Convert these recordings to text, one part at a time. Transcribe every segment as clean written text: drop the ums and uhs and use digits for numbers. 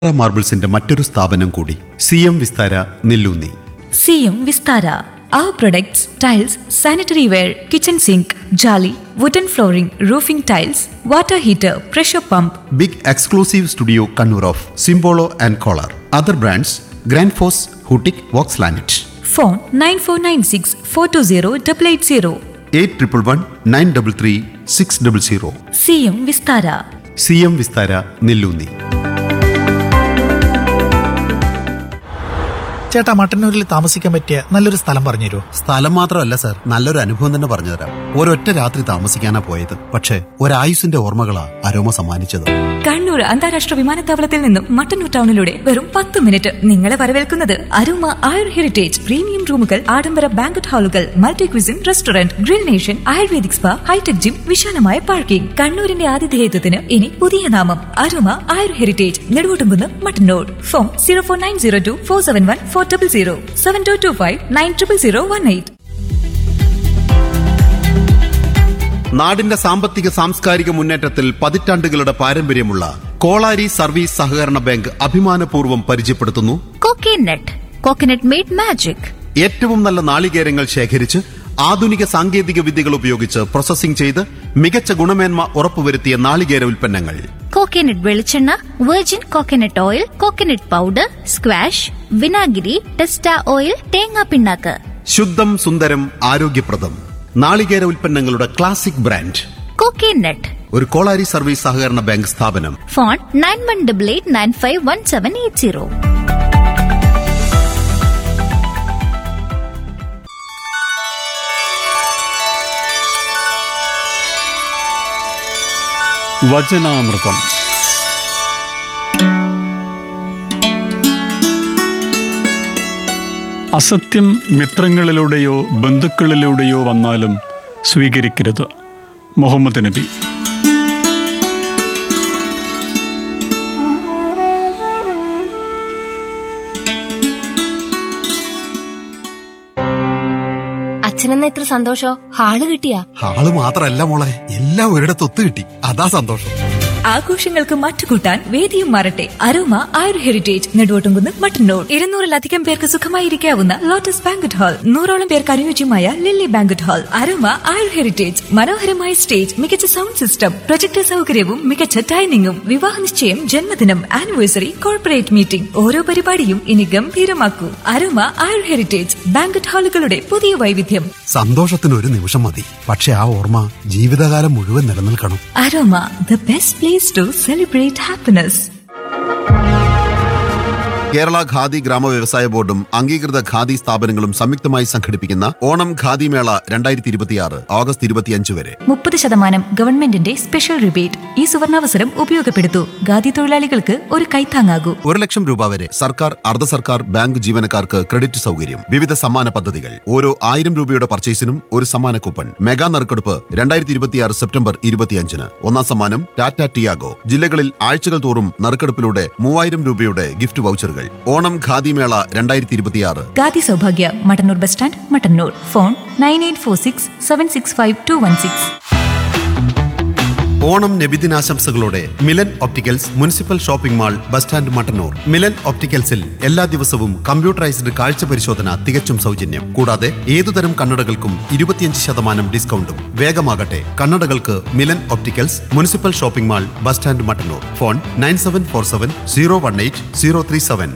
മാർബിൾസിന്റെ മറ്റൊരു സ്ഥാപനം കൂടി CM Vistara Nelloonni. CM Vistara. Our products, tiles, sanitary ware, kitchen sink, jolly, wooden flooring, roofing tiles, water heater, pressure pump. Big exclusive studio Kannur of സിംബോളോ and collar. Other brands grand FOSS, ഹൂട്ടിക്, Woakes ലാനറ്റ്. Phone 9496 420 880. 8111933600. CM Vistara. CM Vistara Nelloonni. ചേട്ടാ, മട്ടന്നൂരിൽ താമസിക്കാൻ പറ്റിയ നല്ലൊരു സ്ഥലം പറഞ്ഞുതരുമോ? സ്ഥലം മാത്രമല്ല sir, നല്ലൊരു അനുഭവം തന്നെ പറഞ്ഞുതരാം. ഒരൊറ്റ രാത്രി താമസിക്കാനാ പോയത്, പക്ഷേ ഒരായുസിന്റെ ഓർമ്മകളാ അരോമ സമ്മാനിച്ചത്. കണ്ണൂർ അന്താരാഷ്ട്ര വിമാനത്താവളത്തിൽ നിന്നും മട്ടന്നൂർ ടൗണിലൂടെ വെറും 10 മിനിറ്റ്. നിങ്ങളെ വരവേൽക്കുന്നത് അരോമ ആയുർ ഹെറിറ്റേജ് പ്രീമിയം റൂമുകൾ, ആഡംബര banquet ഹാളുകൾ, multi cuisine restaurant, grill nation, ayurvedic spa, hi tech gym, വിശാലമായ പാർക്കിംഗ്. കണ്ണൂരിന്റെ ആതിഥേയത്വത്തിന് ഇനി പുതിയ നാമം അരോമ ആയുർ ഹെറിറ്റേജ്, നെടുവോട്ടുംകുന്ന്, മട്ടന്നൂർ. ഫോൺ 04902 471 400 7225 900018. നാടിന്റെ സാമ്പത്തിക സാംസ്കാരിക മുന്നേറ്റത്തിൽ പതിറ്റാണ്ടുകളുടെ പാരമ്പര്യമുള്ള കോളാരി സർവീസ് സഹകരണ ബാങ്ക് അഭിമാനപൂർവ്വം പരിചയപ്പെടുത്തുന്നു കോക്കനട്ട് മെയ്ഡ് മാജിക്. ഏറ്റവും നല്ല നാളികേരങ്ങൾ ശേഖരിച്ച് ആധുനിക സാങ്കേതിക വിദ്യകൾ ഉപയോഗിച്ച് പ്രോസസ്സിംഗ് ചെയ്ത് മികച്ച ഗുണമേന്മ ഉറപ്പുവരുത്തിയ നാളികേര ഉൽപ്പന്നങ്ങൾ. കോക്കനട്ട് വെളിച്ചെണ്ണ, virgin coconut oil, coconut powder, squash, വിനാഗിരി, ടെസ്റ്റ ഓയിൽ, തേങ്ങാ പിണ്ണാക്ക്. ശുദ്ധം, സുന്ദരം, ആരോഗ്യപ്രദം നാളികേര ഉൽപ്പന്നങ്ങളുടെ ക്ലാസിക് ബ്രാൻഡ് കോക്കനട്ട്. ഒരു കോളാരി സർവീസ് സഹകരണ ബാങ്ക് സ്ഥാപനം. ഫോൺ 9188951780. വചനാമൃതം. അസത്യം മിത്രങ്ങളിലൂടെയോ ബന്ധുക്കളിലൂടെയോ വന്നാലും സ്വീകരിക്കരുത്. മുഹമ്മദ് നബി. അച്ഛനെന്ന എത്ര സന്തോഷോ, ഹാള് കിട്ടിയാ? ആള് മാത്രല്ല മോളെ, എല്ലാം ഒരിടത്ത് ഒത്തു കിട്ടി, അതാ സന്തോഷം. ആഘോഷങ്ങൾക്ക് മാറ്റുകൂട്ടാൻ വേദിയും മാറട്ടെ. അരോമ ആയുർ ഹെറിറ്റേജ്, നെടുവോട്ടുംകുന്ന്, മട്ടന്നൂർ. 200-ലധികം പേർക്ക് സുഖമായിരിക്കാവുന്ന ലോട്ടസ് ബാങ്കറ്റ് ഹാൾ, 100ഓളം പേർക്ക് അനുയോജ്യമായ ലില്ലി ബാങ്കറ്റ് ഹാൾ. അരോമ ആയുർ ഹെറിറ്റേജ് മനോഹരമായ സ്റ്റേജ്, മികച്ച സൗണ്ട് സിസ്റ്റം, പ്രൊജക്ടർ സൗകര്യവും മികച്ച ഡൈനിങ്ങും. വിവാഹ നിശ്ചയം, ജന്മദിനം, ആനിവേഴ്സറി, കോർപ്പറേറ്റ് മീറ്റിംഗ്, ഓരോ പരിപാടിയും ഇനി ഗംഭീരമാക്കൂ. അരോമ ആയുർ ഹെറിറ്റേജ് ബാങ്കറ്റ് ഹാളുകളുടെ പുതിയ വൈവിധ്യം. സന്തോഷത്തിന് ഒരു നിമിഷം മതി, പക്ഷെ ആ ഓർമ്മ ജീവിതകാലം മുഴുവൻ നിലനിൽക്കണം. Aroma, the best place to celebrate happiness. Kerala khadi ഗ്രാമ വ്യവസായ ബോർഡും അംഗീകൃത ഖാദി സ്ഥാപനങ്ങളും സംയുക്തമായി സംഘടിപ്പിക്കുന്ന ഓണം ഖാദി മേള 2026 ഓഗസ്റ്റ് 25 വരെ 30% ഗവൺമെന്റിന്റെ സ്പെഷ്യൽ റിബേറ്റ്. ഈ സുവർണാവസരം ഉപയോഗപ്പെടുത്തൂ. ഖാദി തൊഴിലാളികൾക്ക് ഒരു കൈത്താങ്ങാകൂ. 1 ലക്ഷം രൂപ വരെ സർക്കാർ, അർദ്ധ സർക്കാർ, ബാങ്ക് ജീവനക്കാർക്ക് ക്രെഡിറ്റ് സൗകര്യം. വിവിധ സമ്മാന പദ്ധതികൾ. ഓരോ 1000 രൂപയുടെ പർച്ചേസിനും ഒരു സമ്മാന കൂപ്പൺ. മെഗാ നറുക്കെടുപ്പ് 2026 സെപ്റ്റംബർ 25-ന്. ഒന്നാം സമ്മാനം ടാറ്റ ടിയാഗോ. ജില്ലകളിൽ ആഴ്ചകൾ തോറും നറുക്കെടുപ്പിലൂടെ 3000 രൂപയുടെ ഗിഫ്റ്റ് വൗച്ചറുകൾ. ഓണം ഖാദി മേള 2026. Khadi Sowbhagya, Mattannur bus stand, Mattannur. Phone 9846 765 216. Onam നബിദിനാശംസകളോടെ Milan opticals municipal shopping mall, bus stand, Mattannur. Milan ഒപ്റ്റിക്കൽസിൽ എല്ലാ ദിവസവും കമ്പ്യൂട്ടറൈസ്ഡ് കാഴ്ച പരിശോധന തികച്ചും സൗജന്യം. കൂടാതെ ഏതുതരം കണ്ണടകൾക്കും 25% ഡിസ്കൗണ്ടും. വേഗമാകട്ടെ, കണ്ണടകൾക്ക് Milan opticals municipal shopping mall, bus stand, Mattannur. Phone 9747 018 037.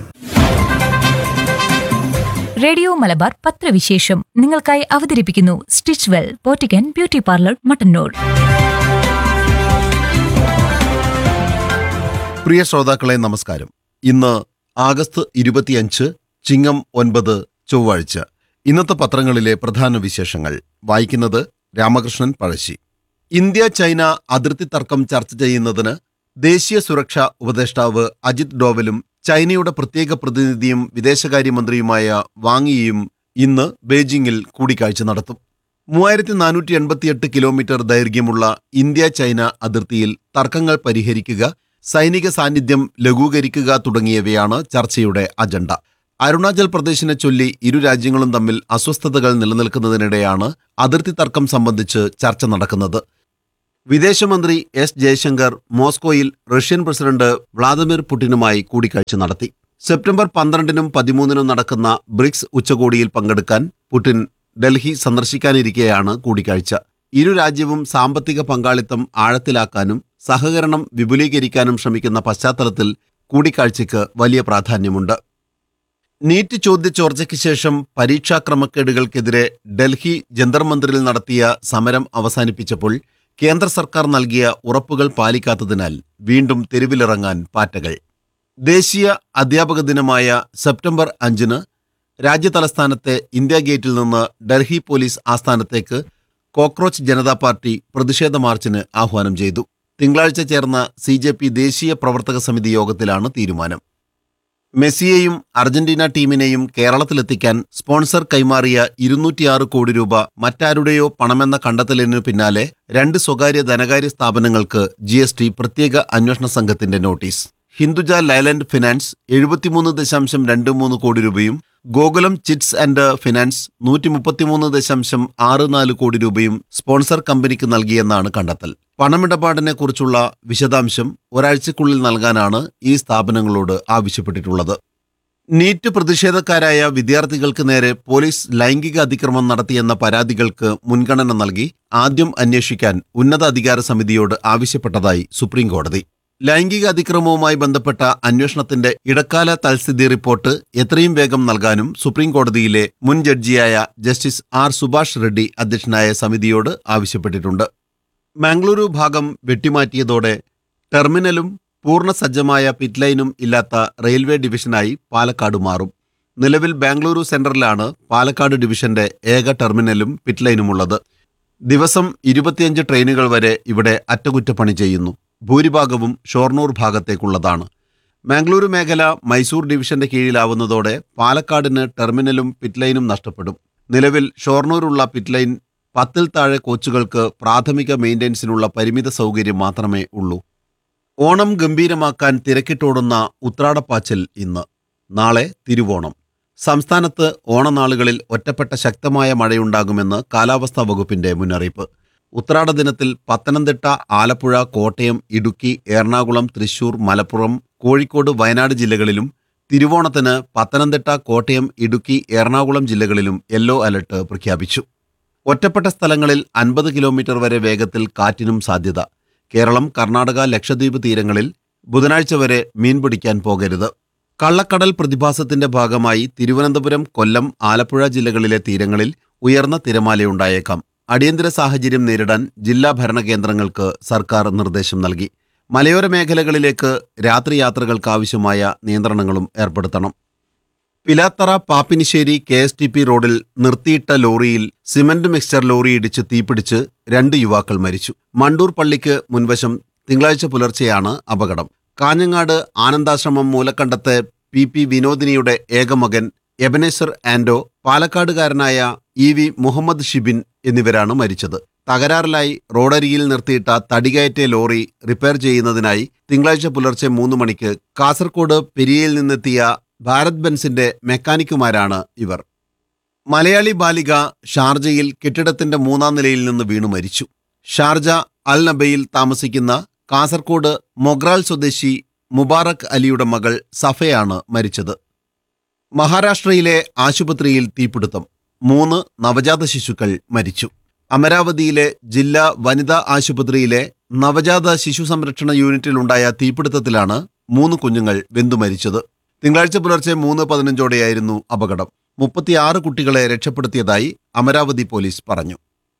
Radio Malabar പത്രവിശേഷം നിങ്ങൾക്കായി അവതരിപ്പിക്കുന്നു stitch well പോറ്റിക്കൻ beauty parlour, Mattannur. പ്രിയ ശ്രോതാക്കളെ, നമസ്കാരം. ഇന്ന് ആഗസ്റ്റ് 25, ചിങ്ങം 9, ചൊവ്വാഴ്ച. ഇന്നത്തെ പത്രങ്ങളിലെ പ്രധാന വിശേഷങ്ങൾ വായിക്കുന്നത് രാമകൃഷ്ണൻ പഴശ്ശി. ഇന്ത്യ ചൈന അതിർത്തി തർക്കം ചർച്ച ചെയ്യുന്നതിന് ദേശീയ സുരക്ഷാ ഉപദേഷ്ടാവ് അജിത് ഡോവലും ചൈനയുടെ പ്രത്യേക പ്രതിനിധിയും വിദേശകാര്യമന്ത്രിയുമായ വാങ് യിയും ഇന്ന് ബെയ്ജിംഗിൽ കൂടിക്കാഴ്ച നടത്തും. 3488 കിലോമീറ്റർ ദൈർഘ്യമുള്ള ഇന്ത്യ ചൈന അതിർത്തിയിൽ തർക്കങ്ങൾ പരിഹരിക്കുക, സൈനിക സാന്നിധ്യം ലഘൂകരിക്കുക തുടങ്ങിയവയാണ് ചർച്ചയുടെ അജണ്ട. അരുണാചൽ പ്രദേശിനെ ചൊല്ലി ഇരു രാജ്യങ്ങളും തമ്മിൽ അസ്വസ്ഥതകൾ നിലനിൽക്കുന്നതിനിടെയാണ് അതിർത്തി തർക്കം സംബന്ധിച്ച് ചർച്ച നടക്കുന്നത്. വിദേശമന്ത്രി എസ് ജയശങ്കർ മോസ്കോയിൽ റഷ്യൻ പ്രസിഡന്റ് വ്ളാദിമിർ പുടിനുമായി കൂടിക്കാഴ്ച നടത്തി. സെപ്റ്റംബർ 12-നും 13-നും നടക്കുന്ന ബ്രിക്സ് ഉച്ചകോടിയിൽ പങ്കെടുക്കാൻ പുടിൻ ഡൽഹി സന്ദർശിക്കാനിരിക്കെയാണ് കൂടിക്കാഴ്ച. ഇരു രാജ്യവും സാമ്പത്തിക പങ്കാളിത്തം ആഴത്തിലാക്കാനും സഹകരണം വിപുലീകരിക്കാനും ശ്രമിക്കുന്ന പശ്ചാത്തലത്തിൽ കൂടിക്കാഴ്ചയ്ക്ക് വലിയ പ്രാധാന്യമുണ്ട്. നീറ്റ് ചോദ്യചോർച്ചയ്ക്ക് ശേഷം പരീക്ഷാ ക്രമക്കേടുകൾക്കെതിരെ ഡൽഹി ജന്തർ മന്ദിറിൽ നടത്തിയ സമരം അവസാനിപ്പിച്ചപ്പോൾ കേന്ദ്ര സർക്കാർ നൽകിയ ഉറപ്പുകൾ പാലിക്കാത്തതിനാൽ വീണ്ടും തെരുവിലിറങ്ങാൻ പാറ്റകൾ. ദേശീയ അധ്യാപക ദിനമായ സെപ്റ്റംബർ 5-ന് രാജ്യതലസ്ഥാനത്തെ ഇന്ത്യാ ഗേറ്റിൽ നിന്ന് Delhi police ആസ്ഥാനത്തേക്ക് cockroach Janata party പ്രതിഷേധ മാർച്ചിന് ആഹ്വാനം ചെയ്തു. തിങ്കളാഴ്ച ചേർന്ന CJP ദേശീയ പ്രവർത്തക സമിതി യോഗത്തിലാണ് തീരുമാനം. മെസ്സിയെയും അർജന്റീന ടീമിനെയും കേരളത്തിലെത്തിക്കാൻ സ്പോൺസർ കൈമാറിയ 206 കോടി രൂപ മറ്റാരുടെയോ പണമെന്ന കണ്ടെത്തലിനു പിന്നാലെ 2 സ്വകാര്യ ധനകാര്യ സ്ഥാപനങ്ങൾക്ക് GST പ്രത്യേക അന്വേഷണ സംഘത്തിന്റെ നോട്ടീസ്. ഹിന്ദുജ ലൈലൻഡ് ഫിനാൻസ് 73.23 കോടി രൂപയും ഗോകുലം ചിറ്റ്സ് ആൻഡ് ഫിനാൻസ് 133.64 കോടി രൂപയും സ്പോൺസർ കമ്പനിക്ക് നൽകിയെന്നാണ് കണ്ടെത്തൽ. പണമിടപാടിനെ കുറിച്ചുള്ള വിശദാംശം ഒരാഴ്ചക്കുള്ളിൽ നൽകാനാണ് ഈ സ്ഥാപനങ്ങളോട് ആവശ്യപ്പെട്ടിട്ടുള്ളത്. നീറ്റ് പ്രതിഷേധക്കാരായ വിദ്യാർത്ഥികൾക്ക് നേരെ പോലീസ് ലൈംഗിക അതിക്രമം നടത്തിയെന്ന പരാതികൾക്ക് മുൻഗണന നൽകി ആദ്യം അന്വേഷിക്കാൻ ഉന്നതാധികാര സമിതിയോട് ആവശ്യപ്പെട്ടതായി സുപ്രീംകോടതി. ലൈംഗിക അതിക്രമവുമായി ബന്ധപ്പെട്ട അന്വേഷണത്തിന്റെ ഇടക്കാല തൽസ്ഥിതി റിപ്പോർട്ട് എത്രയും വേഗം നൽകാനും സുപ്രീംകോടതിയിലെ മുൻ ജഡ്ജിയായ ജസ്റ്റിസ് R സുഭാഷ് റെഡ്ഡി അധ്യക്ഷനായ സമിതിയോട് ആവശ്യപ്പെട്ടിട്ടുണ്ട്. മംഗളൂരു ഭാഗം വെട്ടിമാറ്റിയതോടെ ടെർമിനലും പൂർണ്ണസജ്ജമായ പിറ്റ്ലൈനും ഇല്ലാത്ത റെയിൽവേ ഡിവിഷനായി പാലക്കാട് മാറും. നിലവിൽ ബാംഗ്ലൂരു സെൻട്രലാണ് പാലക്കാട് ഡിവിഷന്റെ ഏക ടെർമിനലും പിറ്റ്ലൈനുമുള്ളത്. ദിവസം 25 ട്രെയിനുകൾ വരെ ഇവിടെ അറ്റകുറ്റപ്പണി ചെയ്യുന്നു. ഭൂരിഭാഗവും ഷൊർണൂർ ഭാഗത്തേക്കുള്ളതാണ്. മംഗളൂരു മേഖല മൈസൂർ ഡിവിഷന്റെ കീഴിലാവുന്നതോടെ പാലക്കാടിന് ടെർമിനലും പിറ്റ്ലൈനും നഷ്ടപ്പെടും. നിലവിൽ ഷൊർണൂരുള്ള പിറ്റ്ലൈൻ 10-ൽ താഴെ കോച്ചുകൾക്ക് പ്രാഥമിക മെയിൻ്റെനൻസിനുള്ള പരിമിത സൗകര്യം മാത്രമേ ഉള്ളൂ. ഓണം ഗംഭീരമാക്കാൻ തിരക്കിട്ടോടുന്ന ഉത്രാടപ്പാച്ചിൽ ഇന്ന്. നാളെ തിരുവോണം. സംസ്ഥാനത്ത് ഓണനാളുകളിൽ ഒറ്റപ്പെട്ട ശക്തമായ മഴയുണ്ടാകുമെന്ന് കാലാവസ്ഥാ വകുപ്പിന്റെ മുന്നറിയിപ്പ്. ഉത്രാട ദിനത്തിൽ പത്തനംതിട്ട, ആലപ്പുഴ, കോട്ടയം, ഇടുക്കി, എറണാകുളം, തൃശൂർ, മലപ്പുറം, കോഴിക്കോട്, വയനാട് ജില്ലകളിലും തിരുവോണത്തിന് പത്തനംതിട്ട, കോട്ടയം, ഇടുക്കി, എറണാകുളം ജില്ലകളിലും യെല്ലോ അലർട്ട് പ്രഖ്യാപിച്ചു. ഒറ്റപ്പെട്ട സ്ഥലങ്ങളിൽ 50 കിലോമീറ്റർ വരെ വേഗത്തിൽ കാറ്റിനും സാധ്യത. കേരളം, കർണാടക, ലക്ഷദ്വീപ് തീരങ്ങളിൽ ബുധനാഴ്ച വരെ മീൻ പിടിക്കാൻ പോകരുത്. കള്ളക്കടൽ പ്രതിഭാസത്തിന്റെ ഭാഗമായി തിരുവനന്തപുരം, കൊല്ലം, ആലപ്പുഴ ജില്ലകളിലെ തീരങ്ങളിൽ ഉയർന്ന തിരമാലയുണ്ടായേക്കാം. അടിയന്തര സാഹചര്യം നേരിടാൻ ജില്ലാ ഭരണകേന്ദ്രങ്ങൾക്ക് സർക്കാർ നിർദ്ദേശം നൽകി. മലയോര മേഖലകളിലേക്ക് രാത്രി യാത്രകൾക്കാവശ്യമായ നിയന്ത്രണങ്ങളും ഏർപ്പെടുത്തണം. പിലാത്തറ പാപ്പിനിശ്ശേരി KSTP റോഡിൽ നിർത്തിയിട്ട ലോറിയിൽ സിമന്റ് മിക്സ്ചർ ലോറി ഇടിച്ച് തീപിടിച്ച് 2 യുവാക്കൾ മരിച്ചു. മണ്ടൂർ പള്ളിക്ക് മുൻവശം തിങ്കളാഴ്ച പുലർച്ചെയാണ് അപകടം. കാഞ്ഞങ്ങാട് ആനന്ദാശ്രമം മൂലക്കണ്ടത്തെ PP വിനോദിനിയുടെ ഏകമകൻ എബനേസർ ആൻഡോ, പാലക്കാടുകാരനായ EV മുഹമ്മദ് ഷിബിൻ എന്നിവരാണ് മരിച്ചത്. തകരാറിലായി റോഡരികിൽ നിർത്തിയിട്ട തടികയറ്റിയ ലോറി റിപ്പയർ ചെയ്യുന്നതിനായി തിങ്കളാഴ്ച പുലർച്ചെ 3 മണിക്ക് കാസർകോട് പെരിയയിൽ നിന്നെത്തിയ ഭാരത് ബെൻസിന്റെ മെക്കാനിക്കുമാരാണ് ഇവർ. മലയാളി ബാലിക ഷാർജയിൽ കെട്ടിടത്തിന്റെ 3-ാം നിലയിൽ നിന്ന് വീണു മരിച്ചു. ഷാർജ അൽ നബയിൽ താമസിക്കുന്ന കാസർകോട് മൊഗ്രാൽ സ്വദേശി മുബാറക് അലിയുടെ മകൾ സഫയാണ് മരിച്ചത്. മഹാരാഷ്ട്രയിലെ ആശുപത്രിയിൽ തീപിടുത്തം. 3 നവജാത ശിശുക്കൾ മരിച്ചു. അമരാവതിയിലെ ജില്ലാ വനിതാ ആശുപത്രിയിലെ നവജാത ശിശു സംരക്ഷണ യൂണിറ്റിലുണ്ടായ തീപിടുത്തത്തിലാണ് 3 കുഞ്ഞുങ്ങൾ വെന്തു മരിച്ചത്. തിങ്കളാഴ്ച പുലർച്ചെ 3:15 അപകടം. 36 കുട്ടികളെ രക്ഷപ്പെടുത്തിയതായി അമരാവതി പോലീസ് പറഞ്ഞു.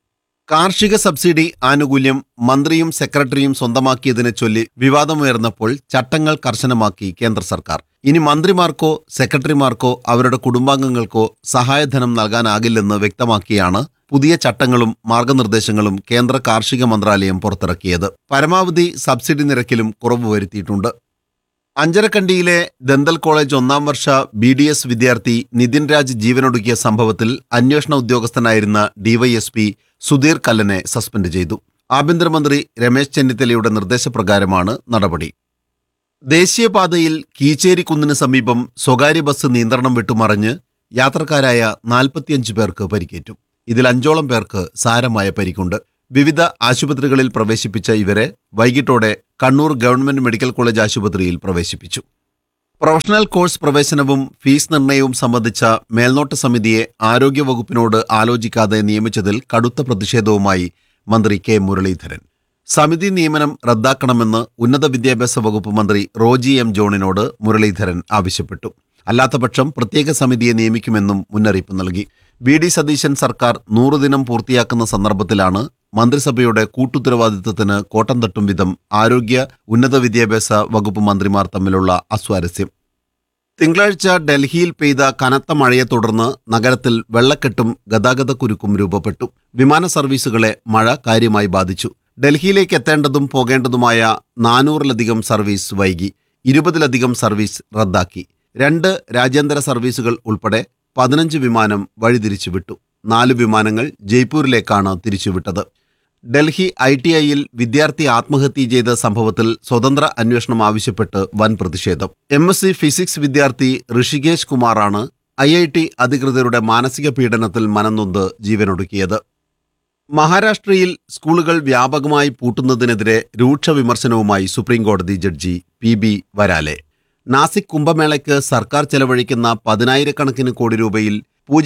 കാർഷിക സബ്സിഡി ആനുകൂല്യം മന്ത്രിയും സെക്രട്ടറിയും സ്വന്തമാക്കിയതിനെ ചൊല്ലി വിവാദമുയർന്നപ്പോൾ ചട്ടങ്ങൾ കർശനമാക്കി കേന്ദ്ര സർക്കാർ. ഇനി മന്ത്രിമാർക്കോ സെക്രട്ടറിമാർക്കോ അവരുടെ കുടുംബാംഗങ്ങൾക്കോ സഹായധനം നൽകാനാകില്ലെന്ന് വ്യക്തമാക്കിയാണ് പുതിയ ചട്ടങ്ങളും മാർഗനിർദ്ദേശങ്ങളും കേന്ദ്ര കാർഷിക മന്ത്രാലയം പുറത്തിറക്കിയത്. പരമാവധി സബ്സിഡി നിരക്കിലും കുറവ് വരുത്തിയിട്ടുണ്ട്. അഞ്ചരക്കണ്ടിയിലെ ദന്തൽ കോളേജ് 1-ാം വർഷ BDS വിദ്യാർത്ഥി നിതിൻ രാജ് ജീവനൊടുക്കിയ സംഭവത്തിൽ അന്വേഷണ ഉദ്യോഗസ്ഥനായിരുന്ന DYSP സുധീർ കല്ലനെ സസ്പെൻഡ് ചെയ്തു. ആഭ്യന്തരമന്ത്രി രമേശ് ചെന്നിത്തലയുടെ നിർദ്ദേശപ്രകാരമാണ് നടപടി. ദേശീയപാതയിൽ കീച്ചേരി കുന്നിന് സമീപം സ്വകാര്യ ബസ് നിയന്ത്രണം വിട്ടുമറിഞ്ഞ് യാത്രക്കാരായ 45 പേർക്ക് പരിക്കേറ്റു. ഇതിൽ 5ഓളം പേർക്ക് സാരമായ പരിക്കുണ്ട്. വിവിധ ആശുപത്രികളിൽ പ്രവേശിപ്പിച്ച ഇവരെ വൈകിട്ടോടെ കണ്ണൂർ ഗവൺമെന്റ് മെഡിക്കൽ കോളേജ് ആശുപത്രിയിൽ പ്രവേശിപ്പിച്ചു. പ്രൊഫഷണൽ കോഴ്സ് പ്രവേശനവും ഫീസ് നിർണയവും സംബന്ധിച്ച മേൽനോട്ട സമിതിയെ ആരോഗ്യവകുപ്പിനോട് ആലോചിക്കാതെ നിയമിച്ചതിൽ കടുത്ത പ്രതിഷേധവുമായി മന്ത്രി കെ മുരളീധരൻ. സമിതി നിയമനം റദ്ദാക്കണമെന്ന് ഉന്നത വിദ്യാഭ്യാസ വകുപ്പ് മന്ത്രി റോജി എം ജോണിനോട് മുരളീധരൻ ആവശ്യപ്പെട്ടു. അല്ലാത്തപക്ഷം പ്രത്യേക സമിതിയെ നിയമിക്കുമെന്നും മുന്നറിയിപ്പ് നൽകി. വി ഡി സതീശൻ സർക്കാർ 100 ദിനം പൂർത്തിയാക്കുന്ന സന്ദർഭത്തിലാണ് മന്ത്രിസഭയുടെ കൂട്ടുത്തരവാദിത്തത്തിന് കോട്ടം തട്ടും വിധം ആരോഗ്യ ഉന്നത വിദ്യാഭ്യാസ വകുപ്പ് മന്ത്രിമാർ തമ്മിലുള്ള അസ്വാരസ്യം. തിങ്കളാഴ്ച ഡൽഹിയിൽ പെയ്ത കനത്ത മഴയെ തുടർന്ന് നഗരത്തിൽ വെള്ളക്കെട്ടും ഗതാഗതക്കുരുക്കും രൂപപ്പെട്ടു. വിമാന സർവീസുകളെ മഴ കാര്യമായി ബാധിച്ചു. ഡൽഹിയിലേക്ക് എത്തേണ്ടതും പോകേണ്ടതുമായ 400-ലധികം സർവീസ് വൈകി. 20-ലധികം സർവീസ് റദ്ദാക്കി. 2 രാജ്യാന്തര സർവീസുകൾ ഉൾപ്പെടെ 15 വിമാനം വഴിതിരിച്ചു വിട്ടു. 4 വിമാനങ്ങൾ ജയ്പൂരിലേക്കാണ് തിരിച്ചുവിട്ടത്. ഡൽഹി ITIയിൽ വിദ്യാർത്ഥി ആത്മഹത്യ ചെയ്ത സംഭവത്തിൽ സ്വതന്ത്ര അന്വേഷണം ആവശ്യപ്പെട്ട് വൻ പ്രതിഷേധം. MSc ഫിസിക്സ് വിദ്യാർത്ഥി ഋഷികേശ് കുമാറാണ് IIT അധികൃതരുടെ മാനസിക പീഡനത്തിൽ മനംനൊന്ത് ജീവനൊടുക്കിയത്. മഹാരാഷ്ട്രയിൽ സ്കൂളുകൾ വ്യാപകമായി പൂട്ടുന്നതിനെതിരെ രൂക്ഷ വിമർശനവുമായി സുപ്രീംകോടതി ജഡ്ജി PB വരാലെ. നാസിക് കുംഭമേളയ്ക്ക് സർക്കാർ ചെലവഴിക്കുന്ന 10,000-കണക്കിന് കോടി രൂപയിൽ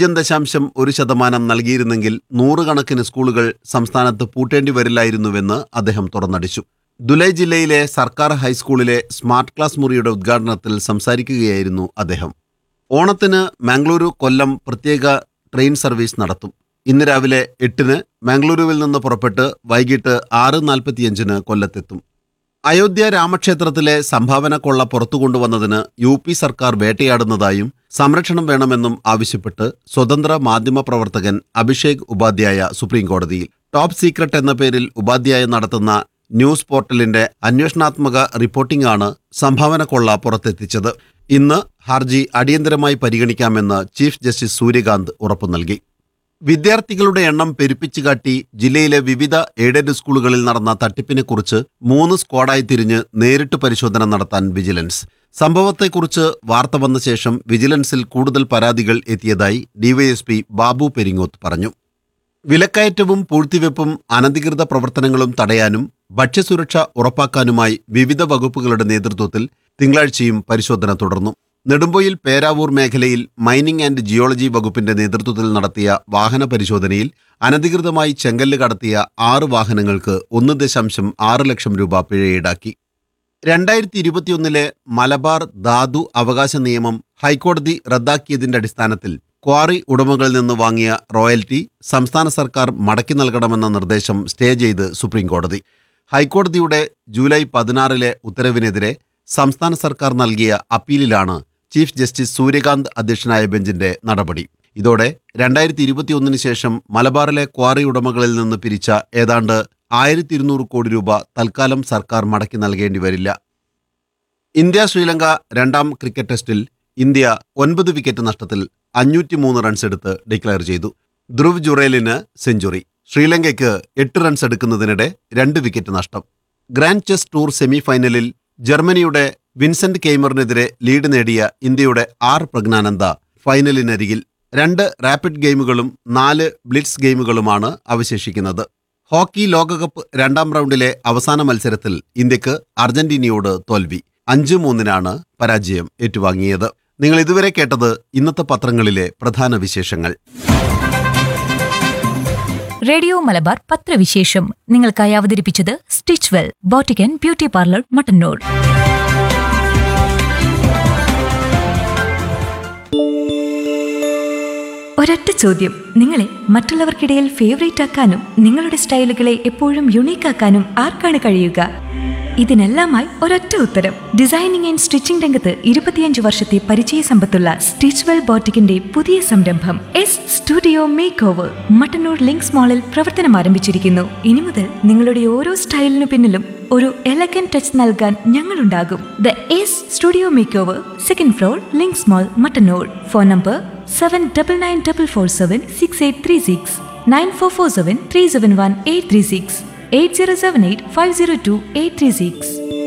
0.1% നൽകിയിരുന്നെങ്കിൽ 100 കണക്കിന് സ്കൂളുകൾ സംസ്ഥാനത്ത് പൂട്ടേണ്ടി വരില്ലായിരുന്നുവെന്ന് അദ്ദേഹം തുറന്നടിച്ചു. ദുലൈ ജില്ലയിലെ സർക്കാർ ഹൈസ്കൂളിലെ സ്മാർട്ട് ക്ലാസ് മുറിയുടെ ഉദ്ഘാടനത്തിൽ സംസാരിക്കുകയായിരുന്നു അദ്ദേഹം. ഓണത്തിന് മംഗളൂരു കൊല്ലം പ്രത്യേക ട്രെയിൻ സർവീസ് നടത്തും. ഇന്ന് രാവിലെ 8-ന് മംഗളൂരുവിൽ നിന്ന് പുറപ്പെട്ട് വൈകിട്ട് 6:45-ന് കൊല്ലത്തെത്തും. അയോധ്യ രാമക്ഷേത്രത്തിലെ സംഭാവന കൊള്ള പുറത്തുകൊണ്ടുവന്നതിന് UP സർക്കാർ വേട്ടയാടുന്നതായും സംരക്ഷണം വേണമെന്നും ആവശ്യപ്പെട്ട് സ്വതന്ത്ര മാധ്യമ പ്രവർത്തകൻ അഭിഷേക് ഉപാധ്യായ സുപ്രീംകോടതിയിൽ. ടോപ്പ് സീക്രട്ട് എന്ന പേരിൽ ഉപാധ്യായ നടത്തുന്ന ന്യൂസ് പോർട്ടലിന്റെ അന്വേഷണാത്മക റിപ്പോർട്ടിംഗാണ് സംഭാവന കൊള്ള പുറത്തെത്തിച്ചത്. ഇന്ന് ഹർജി അടിയന്തരമായി പരിഗണിക്കാമെന്ന് ചീഫ് ജസ്റ്റിസ് സൂര്യകാന്ത് ഉറപ്പു നൽകി. വിദ്യാർത്ഥികളുടെ എണ്ണം പെരുപ്പിച്ചുകാട്ടി ജില്ലയിലെ വിവിധ എയ്ഡഡ് സ്കൂളുകളിൽ നടന്ന തട്ടിപ്പിനെക്കുറിച്ച് 3 സ്ക്വാഡായി തിരിഞ്ഞ് നേരിട്ട് പരിശോധന നടത്താൻ വിജിലൻസ്. സംഭവത്തെക്കുറിച്ച് വാർത്ത വന്ന ശേഷം വിജിലൻസിൽ കൂടുതൽ പരാതികൾ എത്തിയതായി ഡിവൈഎസ്പി ബാബു പെരിങ്ങോത്ത് പറഞ്ഞു. വിലക്കയറ്റവും പൂഴ്ത്തിവെപ്പും അനധികൃത പ്രവർത്തനങ്ങളും തടയാനും ഭക്ഷ്യസുരക്ഷ ഉറപ്പാക്കാനുമായി വിവിധ വകുപ്പുകളുടെ നേതൃത്വത്തിൽ തിങ്കളാഴ്ചയും പരിശോധന തുടർന്നു. നെടുമ്പൊയിൽ പേരാവൂർ മേഖലയിൽ മൈനിംഗ് ആൻഡ് ജിയോളജി വകുപ്പിന്റെ നേതൃത്വത്തിൽ നടത്തിയ വാഹന പരിശോധനയിൽ അനധികൃതമായി ചെങ്കല്ല് കടത്തിയ 6 വാഹനങ്ങൾക്ക് 1.6 ലക്ഷം രൂപ പിഴ ഈടാക്കി. 2021 മലബാർ ധാതു അവകാശ നിയമം ഹൈക്കോടതി റദ്ദാക്കിയതിന്റെ അടിസ്ഥാനത്തിൽ ക്വാറി ഉടമകളിൽ നിന്ന് വാങ്ങിയ റോയൽറ്റി സംസ്ഥാന സർക്കാർ മടക്കി നൽകണമെന്ന നിർദ്ദേശം സ്റ്റേ ചെയ്ത് സുപ്രീംകോടതി. ഹൈക്കോടതിയുടെ ജൂലൈ 16 ഉത്തരവിനെതിരെ സംസ്ഥാന സർക്കാർ നൽകിയ അപ്പീലിലാണ് ചീഫ് ജസ്റ്റിസ് സൂര്യകാന്ത് അധ്യക്ഷനായ ബെഞ്ചിന്റെ നടപടി. ഇതോടെ 2021 ശേഷം മലബാറിലെ ക്വാറി ഉടമകളിൽ നിന്ന് പിരിച്ച ഏതാണ്ട് 1200 കോടി രൂപ തൽക്കാലം സർക്കാർ മടക്കി നൽകേണ്ടി വരില്ല. ഇന്ത്യ ശ്രീലങ്ക 2ാം ക്രിക്കറ്റ് ടെസ്റ്റിൽ ഇന്ത്യ 9 വിക്കറ്റ് നഷ്ടത്തിൽ 503 റൺസ് എടുത്ത് ഡിക്ലയർ ചെയ്തു. ധ്രുവ് ജുറേലിന് സെഞ്ചുറി. ശ്രീലങ്കയ്ക്ക് 8 റൺസ് എടുക്കുന്നതിനിടെ 2 വിക്കറ്റ് നഷ്ടം. ഗ്രാൻഡ് ചെസ് ടൂർ സെമി ഫൈനലിൽ ജർമ്മനിയുടെ വിൻസെന്റ് കെയ്മറിനെതിരെ ലീഡ് നേടിയ ഇന്ത്യയുടെ R പ്രജ്ഞാനന്ദ ഫൈനലിനരികിൽ. 2 റാപ്പിഡ് ഗെയിമുകളും 4 ബ്ലിറ്റ്സ് ഗെയിമുകളുമാണ് അവശേഷിക്കുന്നത്. ഹോക്കി ലോകകപ്പ് 2ാം റൗണ്ടിലെ അവസാന മത്സരത്തിൽ ഇന്ത്യക്ക് അർജന്റീനയോട് തോൽവി. 5-3-നാണ് പരാജയം ഏറ്റുവാങ്ങിയത്. നിങ്ങൾ ഇതുവരെ കേട്ടത് ഇന്നത്തെ പത്രങ്ങളിലെ പ്രധാന വിശേഷങ്ങൾ. റേഡിയോ മലബാർ പത്രവിശേഷം നിങ്ങൾക്കായി അവതരിപ്പിച്ചത് stitch well boutique and beauty parlour Mattannur. ഒരൊറ്റ ചോദ്യം, നിങ്ങളെ മറ്റുള്ളവർക്കിടയിൽ ഫേവറേറ്റ് ആക്കാനും നിങ്ങളുടെ സ്റ്റൈലുകളെ എപ്പോഴും യുണീക്ക് ആക്കാനും ആർക്കാണ് കഴിയുക? ഇതിനെല്ലാമായി ഒരൊറ്റ ഉത്തരം. ഡിസൈനിങ് ആൻഡ് സ്റ്റിച്ചിംഗ് രംഗത്ത് 25 വർഷത്തെ പരിചയ സമ്പത്തുള്ള സ്റ്റിച്ച് വെൽ ബോട്ടിക്കിന്റെ പുതിയ സംരംഭം studio make over Mattannur links മാളിൽ പ്രവർത്തനം ആരംഭിച്ചിരിക്കുന്നു. ഇനി മുതൽ നിങ്ങളുടെ ഓരോ സ്റ്റൈലിനു പിന്നിലും ഒരു എലഗന്റ് ടച്ച് നൽകാൻ ഞങ്ങളുണ്ടാകും. The studio make over, 2nd floor, links mall, Mattannur. Phone number 7994476836, 9447371836, 8078502836.